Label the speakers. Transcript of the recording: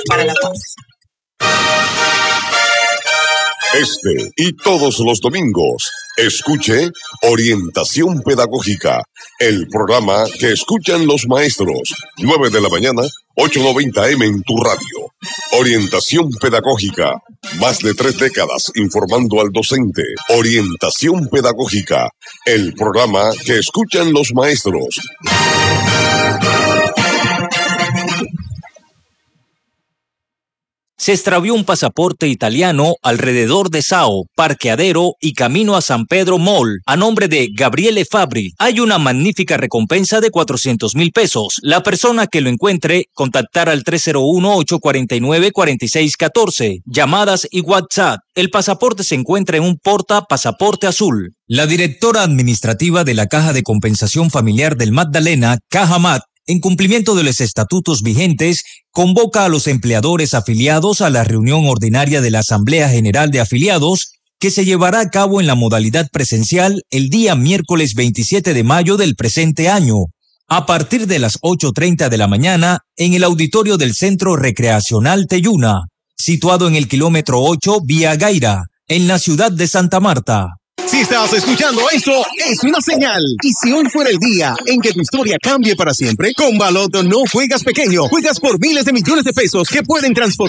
Speaker 1: para la paz.
Speaker 2: Este y todos los domingos, escuche Orientación Pedagógica, el programa que escuchan los maestros, 9 de la mañana, 8:90 AM en tu radio. Orientación Pedagógica, más de 3 décadas informando al docente. Orientación Pedagógica, el programa que escuchan los maestros.
Speaker 3: Se extravió un pasaporte italiano alrededor de Sao, Parqueadero y camino a San Pedro Mall, a nombre de Gabriele Fabri. Hay una magnífica recompensa de 400,000 pesos. La persona que lo encuentre, contactar al 301-849-4614. Llamadas y WhatsApp. El pasaporte se encuentra en un porta pasaporte azul. La directora administrativa de la Caja de Compensación Familiar del Magdalena, Caja MAT, en cumplimiento de los estatutos vigentes, convoca a los empleadores afiliados a la reunión ordinaria de la Asamblea General de Afiliados, que se llevará a cabo en la modalidad presencial el día miércoles 27 de mayo del presente año, a partir de las 8:30 de la mañana, en el auditorio del Centro Recreacional Teyuna, situado en el kilómetro 8 vía Gaira, en la ciudad de Santa Marta.
Speaker 4: Si estás escuchando esto, es una señal. Y si hoy fuera el día en que tu historia cambie para siempre, con Baloto no juegas pequeño, juegas por miles de millones de pesos que pueden transformar